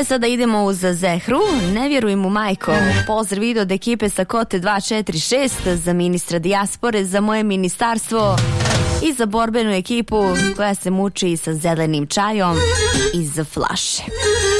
Sada idemo uz Zehru. Ne vjeruj mu, majko. Pozdrav video od ekipe sa Kote 246 za ministra dijaspore, za moje ministarstvo i za borbenu ekipu koja se muči sa zelenim čajom iz flaše.